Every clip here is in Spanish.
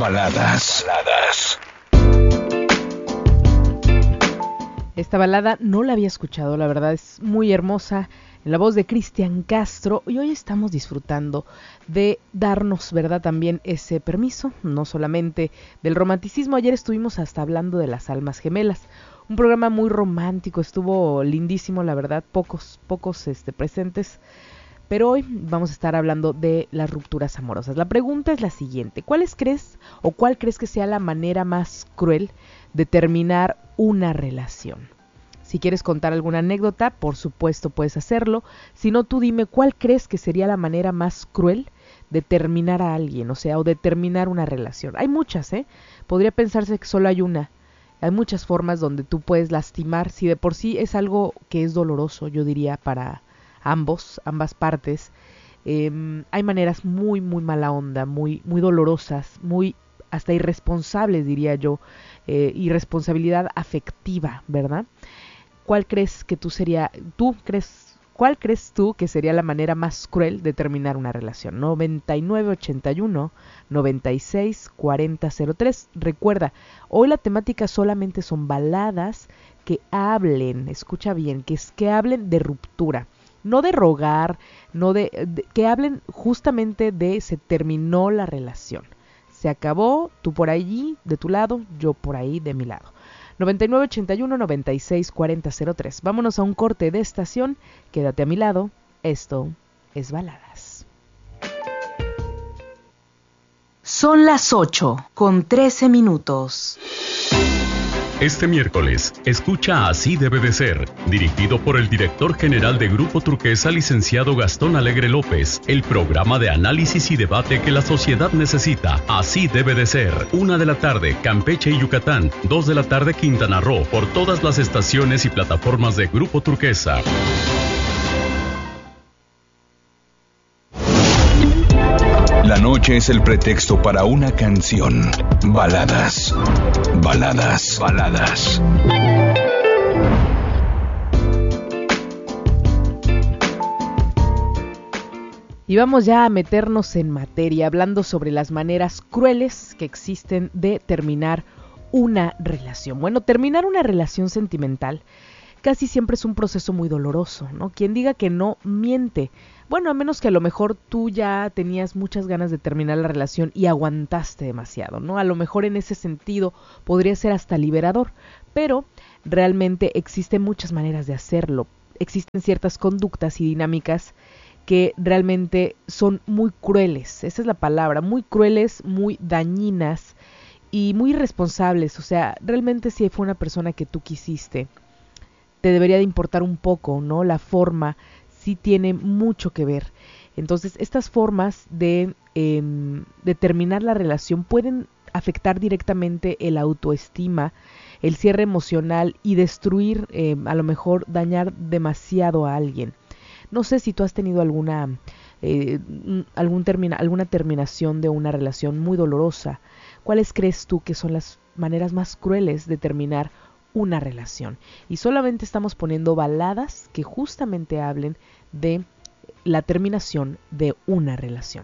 Baladas. Esta balada no la había escuchado, la verdad es muy hermosa, en la voz de Cristian Castro, y hoy estamos disfrutando de darnos, ¿verdad?, también ese permiso, no solamente del romanticismo. Ayer estuvimos hasta hablando de las almas gemelas, un programa muy romántico, estuvo lindísimo, la verdad, pocos presentes, pero hoy vamos a estar hablando de las rupturas amorosas. La pregunta es la siguiente: ¿cuál crees que sea la manera más cruel de terminar una relación? Si quieres contar alguna anécdota, por supuesto puedes hacerlo. Si no, tú dime cuál crees que sería la manera más cruel de terminar a alguien, o de terminar una relación. Hay muchas, podría pensarse que solo hay una. Hay muchas formas donde tú puedes lastimar, si de por sí es algo que es doloroso, yo diría, para ambas partes. Hay maneras muy mala onda, muy dolorosas, muy hasta irresponsables, diría yo, irresponsabilidad afectiva, ¿verdad? ¿Cuál crees tú que sería la manera más cruel de terminar una relación? 9981-964003. Recuerda, hoy la temática solamente son baladas que hablen, escucha bien, que hablen de ruptura, no de rogar, que hablen justamente de se terminó la relación. Se acabó, tú por allí de tu lado, yo por ahí de mi lado. 9981-964003. Vámonos a un corte de estación. Quédate a mi lado. Esto es Baladas. Son las 8:13. Este miércoles, escucha Así debe de ser, dirigido por el director general de Grupo Turquesa, licenciado Gastón Alegre López, el programa de análisis y debate que la sociedad necesita. Así debe de ser. 1:00 p.m, Campeche y Yucatán, 2:00 p.m, Quintana Roo, por todas las estaciones y plataformas de Grupo Turquesa. La noche es el pretexto para una canción. Baladas. Y vamos ya a meternos en materia, hablando sobre las maneras crueles que existen de terminar una relación. Bueno, terminar una relación sentimental casi siempre es un proceso muy doloroso, ¿no? Quien diga que no, miente. Bueno, a menos que a lo mejor tú ya tenías muchas ganas de terminar la relación y aguantaste demasiado, ¿no? A lo mejor en ese sentido podría ser hasta liberador, pero realmente existen muchas maneras de hacerlo. Existen ciertas conductas y dinámicas que realmente son muy crueles, esa es la palabra, muy crueles, muy dañinas y muy irresponsables. O sea, realmente si fue una persona que tú quisiste, te debería de importar un poco, ¿no? La forma sí tiene mucho que ver. Entonces, estas formas de terminar la relación pueden afectar directamente el autoestima, el cierre emocional y destruir, a lo mejor dañar demasiado a alguien. No sé si tú has tenido alguna terminación de una relación muy dolorosa. ¿Cuáles crees tú que son las maneras más crueles de terminar una relación? Y solamente estamos poniendo baladas que justamente hablen de la terminación de una relación.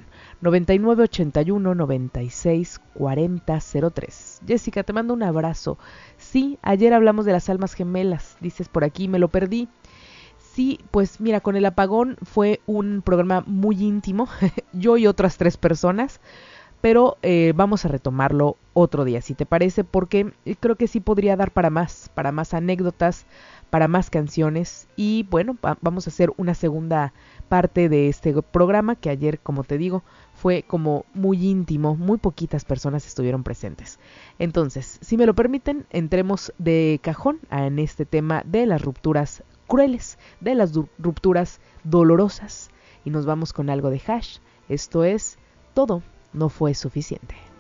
9981-964003. Jessica, te mando un abrazo. Sí, ayer hablamos de las almas gemelas, dices por aquí, me lo perdí. Sí, pues mira, con el apagón fue un programa muy íntimo, yo y otras 3 personas, pero vamos a retomarlo otro día, si te parece, porque creo que sí podría dar para más anécdotas, para más canciones, y bueno, vamos a hacer una segunda parte de este programa que ayer, como te digo, fue como muy íntimo, muy poquitas personas estuvieron presentes. Entonces, si me lo permiten, entremos de cajón en este tema de las rupturas crueles, de las rupturas dolorosas, y nos vamos con algo de Hash. Esto es Todo no fue suficiente.